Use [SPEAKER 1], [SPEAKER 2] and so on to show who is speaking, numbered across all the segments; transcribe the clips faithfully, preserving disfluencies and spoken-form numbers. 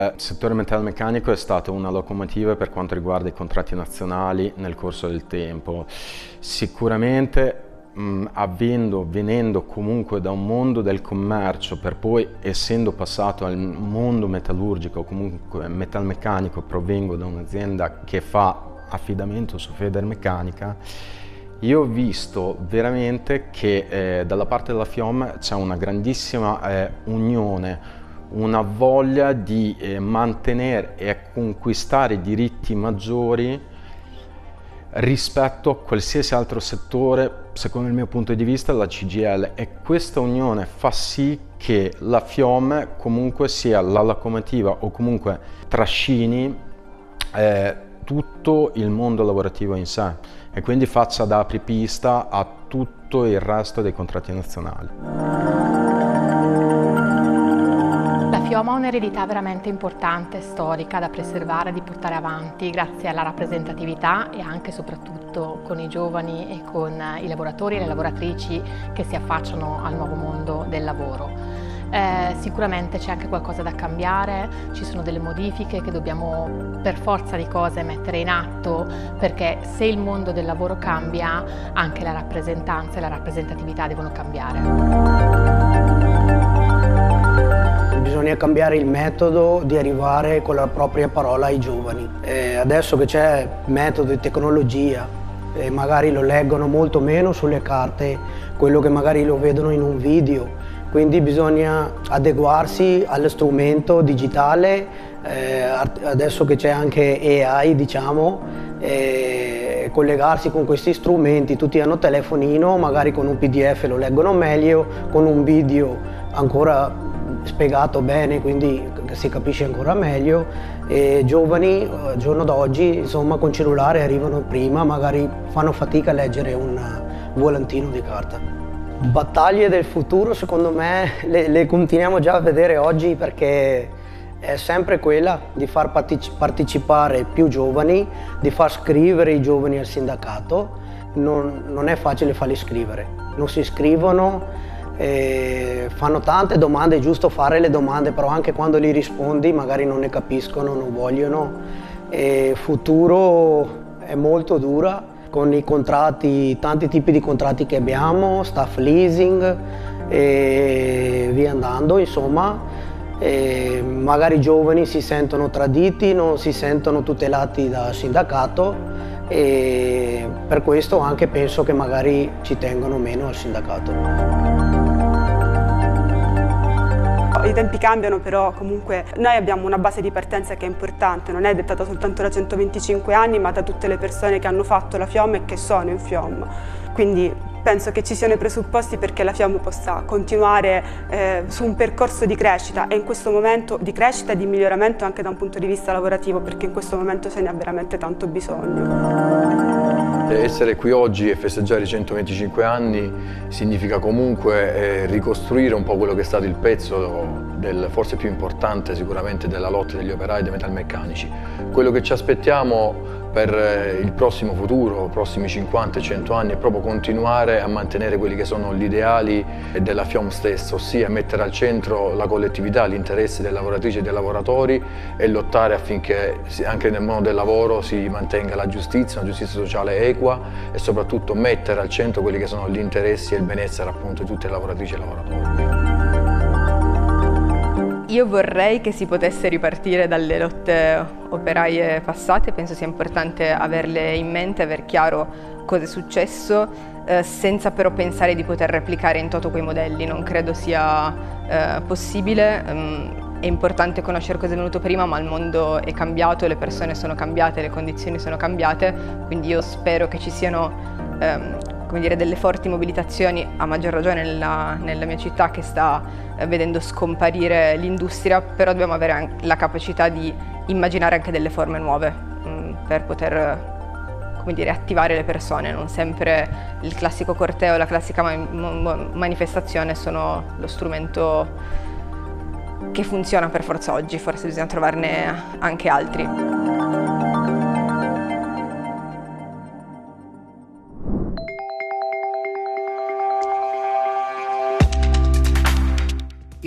[SPEAKER 1] Il settore metalmeccanico è stato una locomotiva per quanto riguarda i contratti nazionali nel corso del tempo. Sicuramente mh, avendo, venendo comunque da un mondo del commercio per poi essendo passato al mondo metallurgico, comunque metalmeccanico, provengo da un'azienda che fa affidamento su Federmeccanica, io ho visto veramente che eh, dalla parte della FIOM c'è una grandissima eh, unione, una voglia di eh, mantenere e conquistare diritti maggiori rispetto a qualsiasi altro settore, secondo il mio punto di vista, la C G I L, e questa unione fa sì che la FIOM comunque sia la locomotiva o comunque trascini eh, tutto il mondo lavorativo in sé e quindi faccia da apripista a tutto il resto dei contratti nazionali.
[SPEAKER 2] La FIOM ha un'eredità veramente importante, storica, da preservare e di portare avanti grazie alla rappresentatività e anche e soprattutto con i giovani e con i lavoratori e le lavoratrici che si affacciano al nuovo mondo del lavoro. Eh, sicuramente c'è anche qualcosa da cambiare, ci sono delle modifiche che dobbiamo per forza di cose mettere in atto, perché se il mondo del lavoro cambia, anche la rappresentanza e la rappresentatività devono cambiare.
[SPEAKER 3] Bisogna cambiare il metodo di arrivare con la propria parola ai giovani. Eh, adesso che c'è metodo di tecnologia, eh, magari lo leggono molto meno sulle carte, quello che magari lo vedono in un video, quindi bisogna adeguarsi allo strumento digitale, eh, adesso che c'è anche A I, diciamo, eh, collegarsi con questi strumenti, tutti hanno telefonino, magari con un P D F lo leggono meglio, con un video ancora spiegato bene, quindi si capisce ancora meglio, e giovani al giorno d'oggi insomma con cellulare arrivano prima, magari fanno fatica a leggere un volantino di carta. Battaglie del futuro secondo me le, le continuiamo già a vedere oggi, perché è sempre quella di far partecipare più giovani, di far scrivere i giovani al sindacato. Non, non è facile farli scrivere, non si iscrivono. E fanno tante domande, è giusto fare le domande, però anche quando li rispondi magari non ne capiscono, non vogliono. E futuro è molto dura con i contratti, tanti tipi di contratti che abbiamo, staff leasing e via andando, insomma. E magari i giovani si sentono traditi, non si sentono tutelati dal sindacato, e per questo anche penso che magari ci tengono meno al sindacato.
[SPEAKER 4] I tempi cambiano, però comunque noi abbiamo una base di partenza che è importante, non è dettata soltanto da centoventicinque anni, ma da tutte le persone che hanno fatto la FIOM e che sono in FIOM. Quindi penso che ci siano i presupposti perché la FIOM possa continuare eh, su un percorso di crescita, e in questo momento di crescita e di miglioramento anche da un punto di vista lavorativo, perché in questo momento se ne ha veramente tanto bisogno.
[SPEAKER 5] Essere qui oggi e festeggiare i centoventicinque anni significa comunque eh, ricostruire un po' quello che è stato il pezzo del, forse più importante sicuramente della lotta degli operai dei metalmeccanici. Quello che ci aspettiamo per il prossimo futuro, i prossimi cinquanta cento anni, è proprio continuare a mantenere quelli che sono gli ideali della FIOM stessa, ossia mettere al centro la collettività, l'interesse delle lavoratrici e dei lavoratori, e lottare affinché anche nel mondo del lavoro si mantenga la giustizia, una giustizia sociale equa, e soprattutto mettere al centro quelli che sono gli interessi e il benessere appunto di tutte le lavoratrici e lavoratori.
[SPEAKER 6] Io vorrei che si potesse ripartire dalle lotte operaie passate, penso sia importante averle in mente, aver chiaro cosa è successo, eh, senza però pensare di poter replicare in toto quei modelli, non credo sia eh, possibile. Um, è importante conoscere cosa è venuto prima, ma il mondo è cambiato, le persone sono cambiate, le condizioni sono cambiate, quindi io spero che ci siano um, come dire, delle forti mobilitazioni, a maggior ragione nella, nella mia città che sta eh, vedendo scomparire l'industria, però dobbiamo avere anche la capacità di immaginare anche delle forme nuove mh, per poter come dire, attivare le persone. Non sempre il classico corteo, la classica ma manifestazione sono lo strumento che funziona per forza oggi, forse bisogna trovarne anche altri.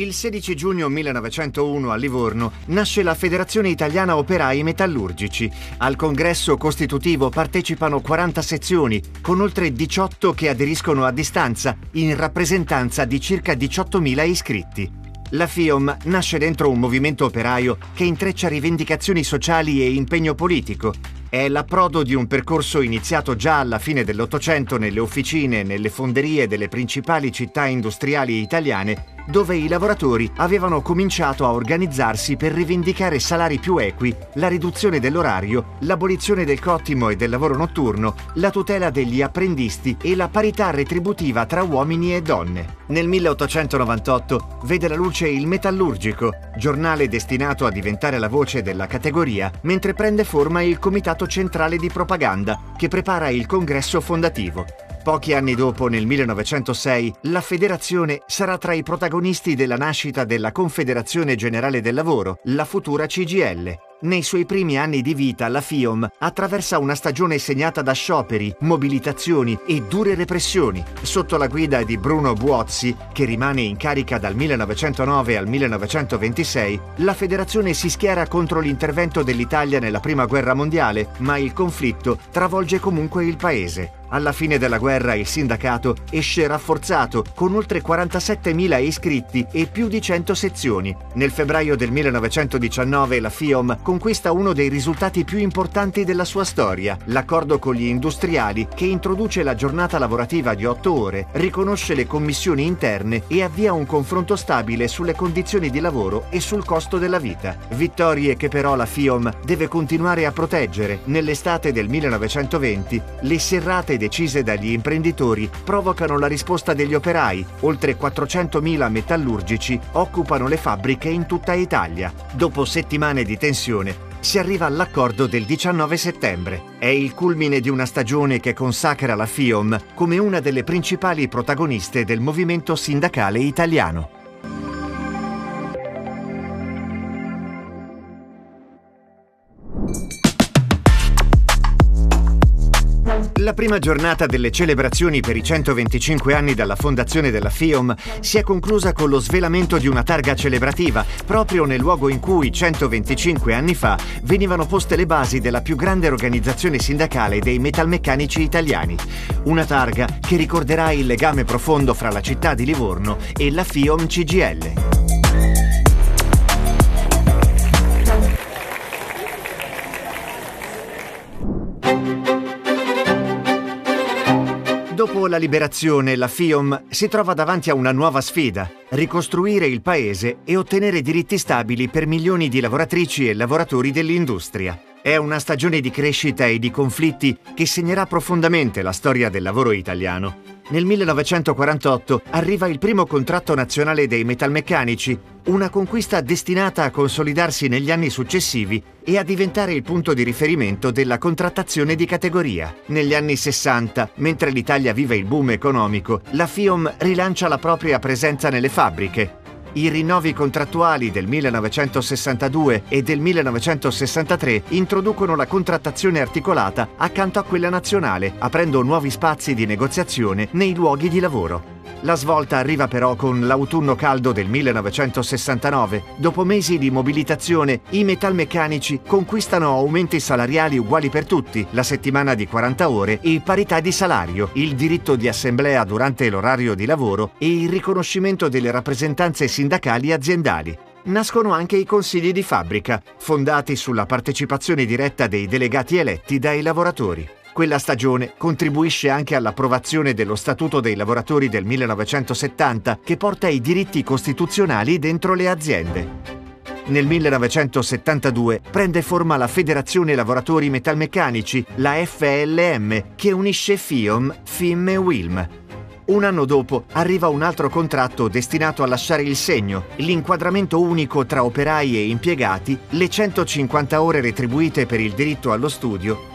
[SPEAKER 7] Il sedici giugno millenovecentouno a Livorno nasce la Federazione Italiana Operai Metallurgici. Al congresso costitutivo partecipano quaranta sezioni, con oltre diciotto che aderiscono a distanza, in rappresentanza di circa diciottomila iscritti. La FIOM nasce dentro un movimento operaio che intreccia rivendicazioni sociali e impegno politico. È l'approdo di un percorso iniziato già alla fine dell'Ottocento nelle officine e nelle fonderie delle principali città industriali italiane, dove i lavoratori avevano cominciato a organizzarsi per rivendicare salari più equi, la riduzione dell'orario, l'abolizione del cottimo e del lavoro notturno, la tutela degli apprendisti e la parità retributiva tra uomini e donne. Nel milleottocentonovantotto vede la luce Il Metallurgico, giornale destinato a diventare la voce della categoria, mentre prende forma il Comitato Centrale di Propaganda, che prepara il congresso fondativo. Pochi anni dopo, nel millenovecentosei, la federazione sarà tra i protagonisti della nascita della Confederazione Generale del Lavoro, la futura C G I L. Nei suoi primi anni di vita, la FIOM attraversa una stagione segnata da scioperi, mobilitazioni e dure repressioni. Sotto la guida di Bruno Buozzi, che rimane in carica dal millenovecentonove al millenovecentoventisei, la federazione si schiera contro l'intervento dell'Italia nella Prima Guerra Mondiale, ma il conflitto travolge comunque il paese. Alla fine della guerra il sindacato esce rafforzato, con oltre quarantasettemila iscritti e più di cento sezioni. Nel febbraio del millenovecentodiciannove la FIOM conquista uno dei risultati più importanti della sua storia, l'accordo con gli industriali che introduce la giornata lavorativa di otto ore, riconosce le commissioni interne e avvia un confronto stabile sulle condizioni di lavoro e sul costo della vita. Vittorie che però la FIOM deve continuare a proteggere. Nell'estate del millenovecentoventi le serrate decise dagli imprenditori provocano la risposta degli operai. Oltre quattrocentomila metallurgici occupano le fabbriche in tutta Italia. Dopo settimane di tensione si arriva all'accordo del diciannove settembre. È il culmine di una stagione che consacra la FIOM come una delle principali protagoniste del movimento sindacale italiano. La prima giornata delle celebrazioni per i centoventicinque anni dalla fondazione della FIOM si è conclusa con lo svelamento di una targa celebrativa, proprio nel luogo in cui centoventicinque anni fa venivano poste le basi della più grande organizzazione sindacale dei metalmeccanici italiani. Una targa che ricorderà il legame profondo fra la città di Livorno e la FIOM C G I L. Dopo la liberazione, la FIOM si trova davanti a una nuova sfida: ricostruire il paese e ottenere diritti stabili per milioni di lavoratrici e lavoratori dell'industria. È una stagione di crescita e di conflitti che segnerà profondamente la storia del lavoro italiano. Nel millenovecentoquarantotto arriva il primo contratto nazionale dei metalmeccanici, una conquista destinata a consolidarsi negli anni successivi e a diventare il punto di riferimento della contrattazione di categoria. Negli anni sessanta, mentre l'Italia vive il boom economico, la FIOM rilancia la propria presenza nelle fabbriche. I rinnovi contrattuali del millenovecentosessantadue e del millenovecentosessantatré introducono la contrattazione articolata accanto a quella nazionale, aprendo nuovi spazi di negoziazione nei luoghi di lavoro. La svolta arriva però con l'autunno caldo del millenovecentosessantanove. Dopo mesi di mobilitazione, i metalmeccanici conquistano aumenti salariali uguali per tutti, la settimana di quaranta ore e parità di salario, il diritto di assemblea durante l'orario di lavoro e il riconoscimento delle rappresentanze sindacali aziendali. Nascono anche i consigli di fabbrica, fondati sulla partecipazione diretta dei delegati eletti dai lavoratori. Quella stagione contribuisce anche all'approvazione dello Statuto dei lavoratori del millenovecentosettanta, che porta i diritti costituzionali dentro le aziende. Nel millenovecentosettantadue prende forma la Federazione Lavoratori Metalmeccanici, la F L M, che unisce FIOM, F I M e U I L M. Un anno dopo arriva un altro contratto destinato a lasciare il segno: l'inquadramento unico tra operai e impiegati, le centocinquanta ore retribuite per il diritto allo studio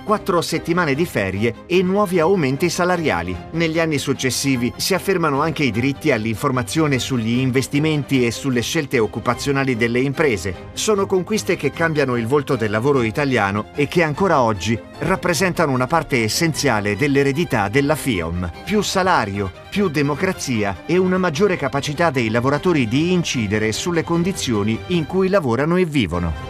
[SPEAKER 7] quattro settimane di ferie e nuovi aumenti salariali. Negli anni successivi si affermano anche i diritti all'informazione sugli investimenti e sulle scelte occupazionali delle imprese. Sono conquiste che cambiano il volto del lavoro italiano e che ancora oggi rappresentano una parte essenziale dell'eredità della FIOM. Più salario, più democrazia e una maggiore capacità dei lavoratori di incidere sulle condizioni in cui lavorano e vivono.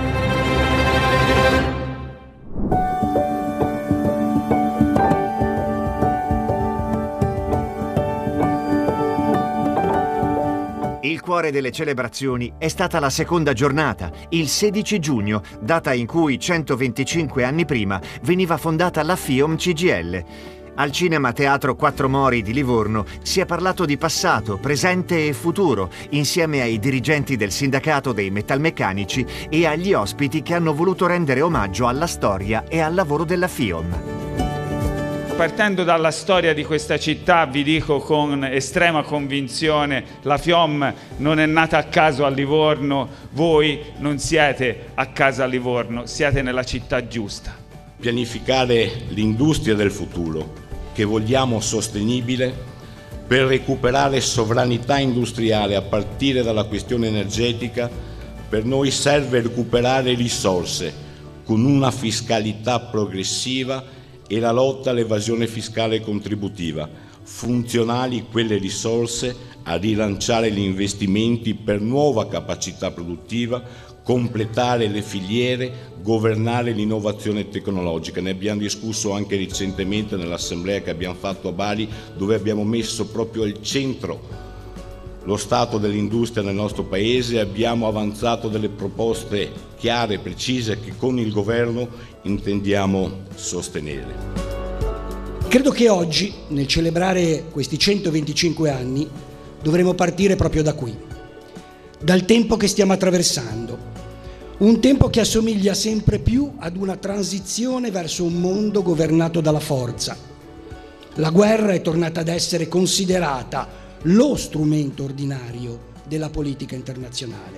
[SPEAKER 7] Il cuore delle celebrazioni è stata la seconda giornata, il sedici giugno, data in cui centoventicinque anni prima veniva fondata la FIOM C G I L. Al Cinema Teatro Quattro Mori di Livorno si è parlato di passato, presente e futuro, insieme ai dirigenti del sindacato dei metalmeccanici e agli ospiti che hanno voluto rendere omaggio alla storia e al lavoro della FIOM.
[SPEAKER 8] Partendo dalla storia di questa città, vi dico con estrema convinzione, la FIOM non è nata a caso a Livorno, voi non siete a casa a Livorno, siete nella città giusta.
[SPEAKER 9] Pianificare l'industria del futuro, che vogliamo sostenibile, per recuperare sovranità industriale a partire dalla questione energetica, per noi serve recuperare risorse con una fiscalità progressiva e la lotta all'evasione fiscale e contributiva, funzionali quelle risorse a rilanciare gli investimenti per nuova capacità produttiva, completare le filiere, governare l'innovazione tecnologica. Ne abbiamo discusso anche recentemente nell'assemblea che abbiamo fatto a Bari, dove abbiamo messo proprio al centro lo stato dell'industria nel nostro Paese, abbiamo avanzato delle proposte chiare e precise che con il Governo intendiamo sostenere.
[SPEAKER 10] Credo che oggi, nel celebrare questi centoventicinque anni, dovremo partire proprio da qui, dal tempo che stiamo attraversando, un tempo che assomiglia sempre più ad una transizione verso un mondo governato dalla forza. La guerra è tornata ad essere considerata lo strumento ordinario della politica internazionale.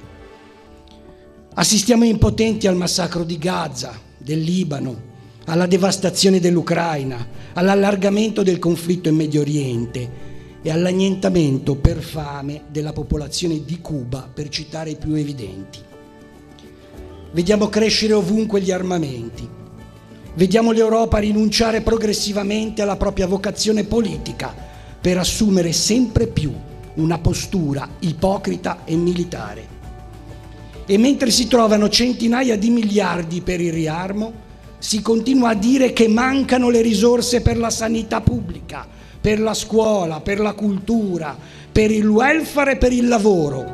[SPEAKER 10] Assistiamo impotenti al massacro di Gaza, del Libano, alla devastazione dell'Ucraina, all'allargamento del conflitto in Medio Oriente e all'annientamento per fame della popolazione di Cuba, per citare i più evidenti. Vediamo crescere ovunque gli armamenti. Vediamo l'Europa rinunciare progressivamente alla propria vocazione politica per assumere sempre più una postura ipocrita e militare. E mentre si trovano centinaia di miliardi per il riarmo, si continua a dire che mancano le risorse per la sanità pubblica, per la scuola, per la cultura, per il welfare e per il lavoro.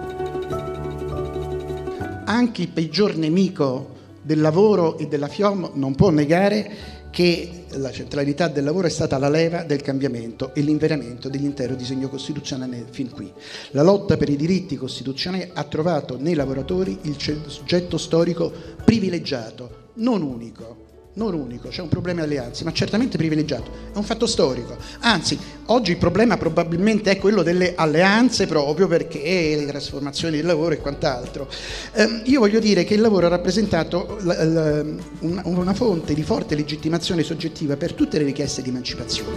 [SPEAKER 11] Anche il peggior nemico del lavoro e della FIOM non può negare che la centralità del lavoro è stata la leva del cambiamento e l'inveramento dell'intero disegno costituzionale fin qui. La lotta per i diritti costituzionali ha trovato nei lavoratori il soggetto storico privilegiato, non unico. Non unico, c'è un problema di alleanze, ma certamente privilegiato, è un fatto storico. Anzi, oggi il problema probabilmente è quello delle alleanze, proprio perché le trasformazioni del lavoro e quant'altro. Eh, io voglio dire che il lavoro ha rappresentato la, la, una, una fonte di forte legittimazione soggettiva per tutte le richieste di emancipazione.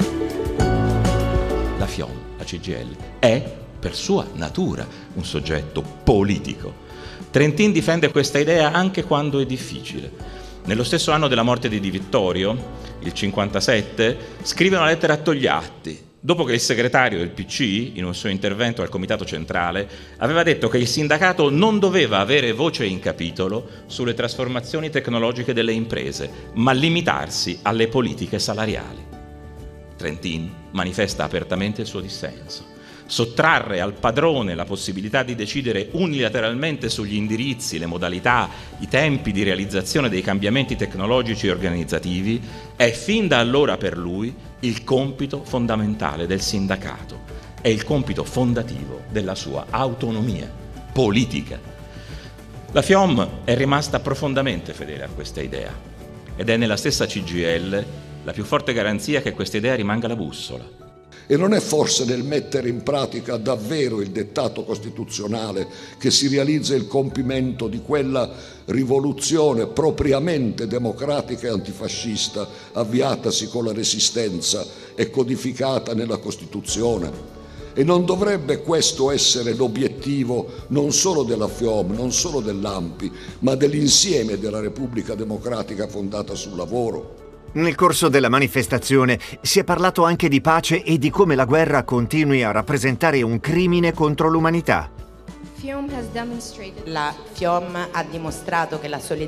[SPEAKER 12] La FIOM, la C G I L, è per sua natura un soggetto politico. Trentin difende questa idea anche quando è difficile. Nello stesso anno della morte di Di Vittorio, il cinquantasette, scrive una lettera a Togliatti, dopo che il segretario del P C, in un suo intervento al Comitato Centrale, aveva detto che il sindacato non doveva avere voce in capitolo sulle trasformazioni tecnologiche delle imprese, ma limitarsi alle politiche salariali. Trentin manifesta apertamente il suo dissenso. Sottrarre al padrone la possibilità di decidere unilateralmente sugli indirizzi, le modalità, i tempi di realizzazione dei cambiamenti tecnologici e organizzativi è fin da allora per lui il compito fondamentale del sindacato, è il compito fondativo della sua autonomia politica. La FIOM è rimasta profondamente fedele a questa idea ed è nella stessa C G I L la più forte garanzia che questa idea rimanga la bussola.
[SPEAKER 13] E non è forse nel mettere in pratica davvero il dettato costituzionale che si realizza il compimento di quella rivoluzione propriamente democratica e antifascista avviatasi con la Resistenza e codificata nella Costituzione? E non dovrebbe questo essere l'obiettivo non solo della FIOM, non solo dell'A N P I, ma dell'insieme della Repubblica Democratica fondata sul lavoro?
[SPEAKER 7] Nel corso della manifestazione si è parlato anche di pace e di come la guerra continui a rappresentare un crimine contro l'umanità.
[SPEAKER 14] La FIOM ha dimostrato che la solidarietà